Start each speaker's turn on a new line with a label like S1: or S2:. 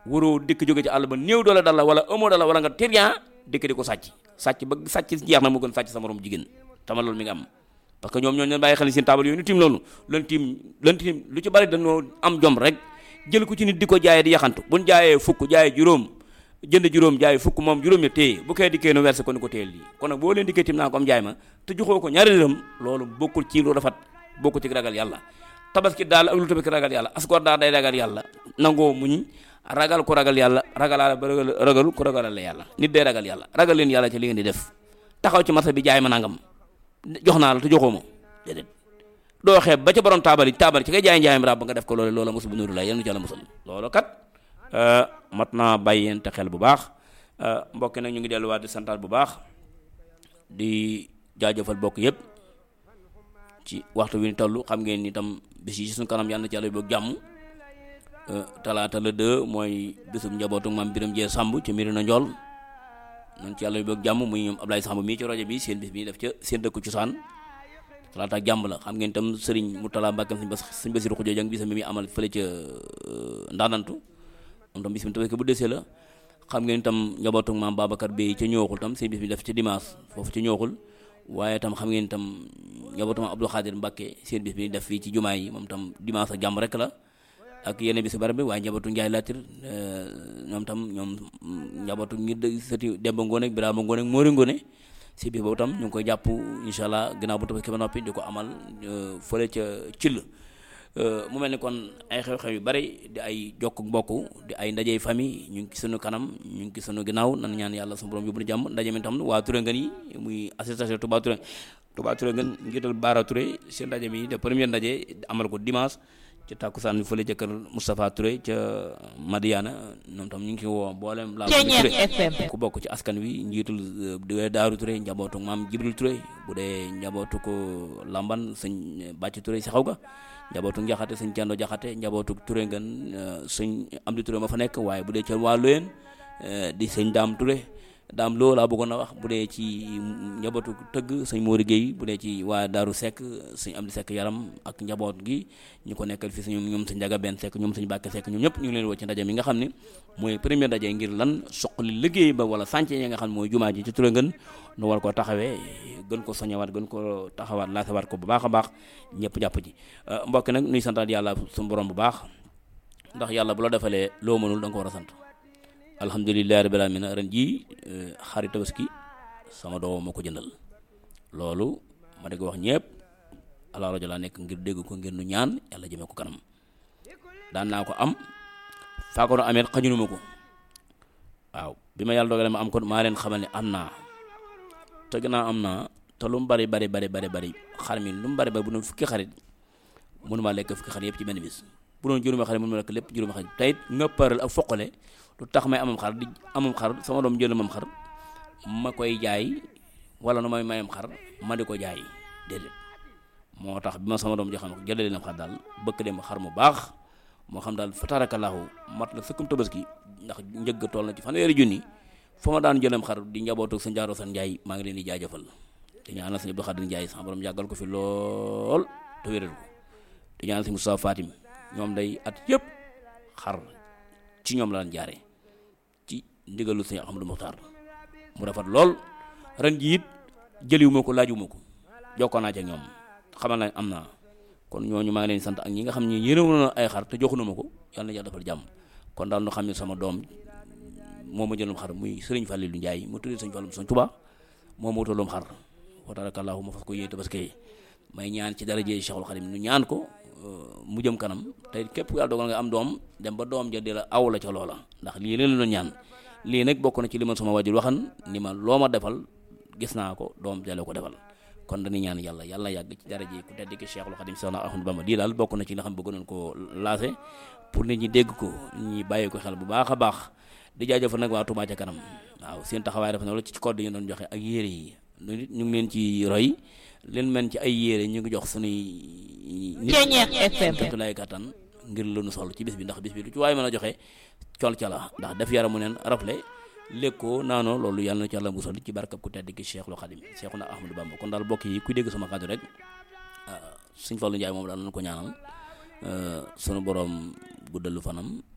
S1: waroo dikk jóge ci àll ba néew doole dal la wala amoo dal la wala nga térian dikk di ko sàcc ba sàcc jeex na mu gën sàcc sa morom jigéen tama loolu mi nga am parce que ñoom ñoo leen bàyyi xel seen taabal yooyu ñu tiim loolu lan tiim lu ci bari dañoo am jom rek jël ko ci nit di ko jaayee di yaxantu buñ jaayee fukk jaayee juróom jënd juróom jaay fukk moom juróom ya téye bu koy dikkee nu versé ko ni ko téyel lii kon nag boo leen dikkee tim naa ko am jaay ma te joxoo ko ñaari dërëm loolu bokkul ci lu rafet bokkul ci ragal yàlla tabaski daal ak lu tabaski ragal yàlla askor daal day ragal yàlla nangoo muñ ragal ko ragal yàlla ragalaale ba ragal ko ragalale yàlla nit day ragal yàlla ragal leen yàlla ci li ngeen di def taxaw ci marché bi jaay ma nangam jox naa la te joxoo ma déedéet doo xeeb ba ca borom taabal ci kay jaay njaayam rab ba nga def ko loolu loola mosu bu nuru la yéen ci yàlla musal loolu kat mat naa bàyyi yéen te xel bu baax mbokk nag ñu ngi delluwaat di santaat bu baax di jaajëfal bokk yëpp ci waxtu wi ñu toll xam ngeen ni tam bis yi ci suñu kanam yàlla na ci yàlla boog jàmm talaata la 2 mooy bisum njabootu maam Biram Jee Samb ci Mirina Njool nañ ci yàlla boog jàmm muy ñoom Ablaye Samb mii ci rajo bi seen bis bi def ca seen dëkku cosaan talaata ak jàmm la xam ngeen tam Serigne Moutala Mbàkke Sëñ Basiru Xujo Jang bisam bi muy amal fële ca Ndaanantu moom tam bis bi tabaski bu desee la xam ngeen tam njabootu maam Babacar Bey ca ñooxul tam seen bis bi def ca dimanche foofu ca ñooxul waaye tam xam ngeen tam njabootu maam Abdou Khadir Mbàkke seen bis bi def fii ci jumaa yi moom tam dimanche ak jàmm rek la ak yeneen bis barab bi waaye njabootu Njaay Latir ñoom tam njabootu ñi sëti Demba Ngoone ak Birama Ngoone ak Moori Ngoone si bis boobu tam ñu ngi koy jàpp incha allah ginnaaw bu tabaski ba noppi di ko amal fële ca Cill mu mel ni kon ay xew-xew yu bari di ay jokk mbokk di ay ndajey famille ñu ngi ci sunu kanam ñu ngi ci sunu ginnaaw nan ñaan yàlla sunu borom yóbbu na jàmm ndaje mi tam waa Touré ngeen yi muy association Touba Touré ngeen njiital Baara Touré seen ndaje mi de premier ndaje amal ko dimanche ci takkusaan bi fële ca kër Moustapha Touré ca Madiana ñoom tam ñu ngi ci woo mboolem la Touré ku bokk ci askan wi njiitul Daaru Touré njabootu maam Jibril Touré bu dee njabootu ko Lamban sëñ Bàcc Touré si xaw ga njabootu Njaxate sëñ Cando Jaxate njabootu Touré ngeen sëñ Amdi Touré ma fa nekk waaye bu dee ca waa Loyen di sëñ Daam Touré daam loo laa bëggoon a wax bu dee ci njabootu tëgg sëñ Mori Gueye bu dee ci waa Daaru Seck sëñ Amdi Seck yaram ak njaboot gi ñu ko nekkal fi ñoom sëñ Njaga Benn Seck ñoom sëñ Bàkke Seck ñoom ñëpp ñu ngi leen woo ci ndaje mi nga xam ne mooy premier ndaje ngir lan soqali liggéey ba wala sànce yi nga xam ne mooy jumaa ji ci Touré ngeen nu war koo taxawee gën ko soññewaat gën ko taxawaat laasewaat ko bu baax a baax ñëpp jàpp ji mbokk nag nuy santaat yàlla suñu borom bu baax ndax yàlla bu la defalee loo mënul da nga ko war a sant alhamdulillahi rabbil alamin ren jii xari tabaski sama doom ma ko jëndal loolu ma di ko wax ñëpp ala rajo laa nekk ngir dégg ko ngir nu ñaan yàlla jëmee ko kanam daan naa ko am faa ko no amee xañunu ma ko waaw bi ma yàlla dogalee ma am ko maa leen xamal ne am naa te gannaaw am naa te lu mu bari xar mi lu mu bari bu doon fukki xarit mënu maa lekk fukki xarit yëpp ci benn bis bu doon juróomi xarit mënu ma lekk lépp juróomi xarit tayit nga paral ak foqale lu tax may amam xar sama doom jël mam xar ma koy jaay wala nu may mayam xar ma di ko jaay déedéet moo tax bi ma sama doom joxam ko jëlee leen xar daal bëkk dem xar mu baax moo xam daal fa tarakallahu mat la sëkkam tabaski ndax njëgg toll na ci fanweeri junni fa ma daan jëlam xar di njabootu sa njaaroo san njaay maa ngi leen di jaajëfal te ñaanal sëñ Abdou Khadir Njaay sama borom yàggal ko fi lool te wéral ko te ñaanal sëñ Moustapha Fatim ñoom day at yëpp xar ci ñoom la daan jaare ci ndigalu sëñ Ahmadou Mokhtar mu rafet lool ren ji it jëliwuma ko laajuma ko jokkoo naa ci ak ñoom xamal na am naa kon ñooñu maa ngi leen sant ak ñi nga xam ne yéenewoon ay xar te joxuna ma ko yàlla na yàlla defal jàmm kon daal nu xam ne sama doom moo ma jëlum xar muy Sëriñ Fallilou Ndiaye mu tuddee Sëriñ Fallu Sëriñ Tuubaa moo ma wutalum xar wa tabarakallahu ma fas ko yéene tabaski may ñaan ci daraje Cheikhul Khadim nu ñaan ko mu jëm kanam tey képp yàlla dogal nga am doom dem ba doom ja di la aw la ca loola ndax lii leen la ñaan lii nag bokk na ci li ma sama wajur waxan ni ma loo ma defal gis naa ko doom jale ko defal kon dañuy ñaan yàlla yàgg ci daraje ku tedd ki Cheikhul Khadim Seexna Ahmadu Bamba lii daal bokk na ci li nga xam bëgg nañ koo lancé pour nit ñi dégg ko ñi bàyyi ko xel bu baax a baax di jaajëfal nag waa Touba ca kanam waaw seen taxawaay dafa ne la ci code yi ñu doon joxe ak yére yi ñu ngi leen ci roy leen men ci ay yére ñu ngi jox suñuy nit lay kattan ngir lanu sol ci bis bi ndax bis bi lu ci waaye mën a joxe col ca la ndax def yaramu neen rafle lékkoo naanoo loolu yàlla na ci yàlla musal ci barkab ku tedd ki Cheikhul Khadim Seexuna Ahmadu Bamba kon daal bokk yi ku dégg sama kàddu rek Sëñ Fallu Njaay moom daal nañu ko ñaanal sunu borom guddalu fanam